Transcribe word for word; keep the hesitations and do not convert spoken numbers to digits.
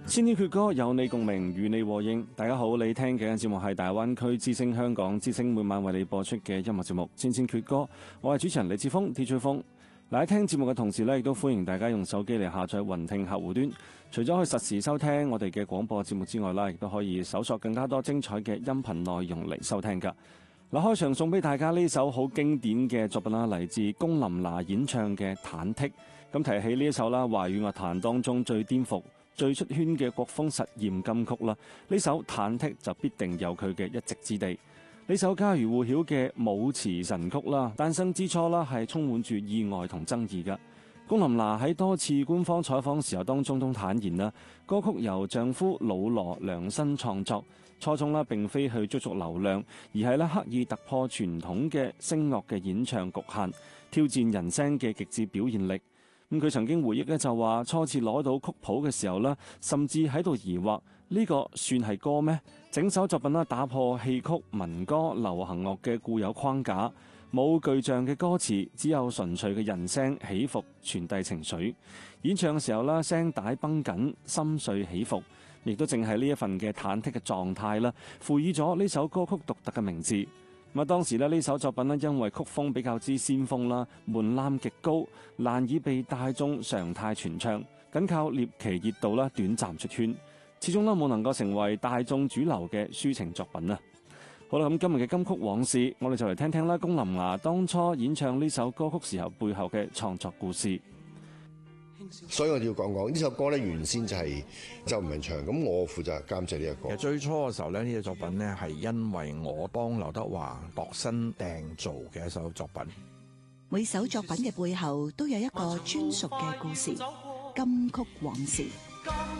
千禧決歌有你共鳴，與你和應。大家好，你聽嘅節目係大灣區之聲香港之聲每晚為你播出嘅音樂節目《千禧決歌》，我係主持人李志峰 D J 峰。嗱，喺聽節目嘅同時咧，亦都歡迎大家用手機嚟下載雲聽客戶端。除咗可以實時收聽我哋嘅廣播節目之外啦，亦都可以搜索更加多精彩嘅音頻內容嚟收聽㗎。嗱，開場送俾大家呢首好經典嘅作品啦，嚟自龔琳娜演唱嘅《忐忑》。咁提起呢一首啦，華語樂壇當中最顛覆、最出圈嘅國風實驗金曲啦，呢首《忐忑》就必定有佢嘅一席之地。呢首家喻戶曉嘅舞詞神曲啦，誕生之初啦係充滿住意外同爭議㗎。龔琳娜喺多次官方採訪時候當中都坦言啦，歌曲由丈夫老羅量身創作，初衷啦並非去追逐流量，而係咧刻意突破傳統嘅聲樂嘅演唱局限，挑戰人聲嘅極致表現力。咁佢曾經回憶咧就話，初次攞到曲譜嘅時候咧，甚至喺度疑惑呢個算係歌咩？整首作品啦打破戲曲、民歌、流行樂嘅固有框架，冇具象嘅歌詞，只有純粹嘅人聲起伏傳遞情緒。演唱嘅時候啦，聲帶繃緊，心碎起伏，亦都正係呢一份嘅忐忑嘅狀態啦，賦予咗呢首歌曲獨特嘅名字。咁啊，當時咧呢首作品咧，因為曲風比較之先鋒啦，門檻極高，難以被大眾常態傳唱，僅靠獵奇熱度啦，短暫出圈，始終都冇能夠成為大眾主流嘅抒情作品啊！好啦，咁今日嘅金曲往事，我哋就嚟聽聽啦，龔琳娜當初演唱呢首歌曲時候背後嘅創作故事。 所以我要講講呢首歌咧，原先就係周吳明唱，咁我負責監製呢一個。 其實最初嘅時候咧，呢隻作品咧係因為我幫劉德華度身訂造嘅一首作品。 每首作品嘅背後都有一個專屬嘅故事，金曲往事。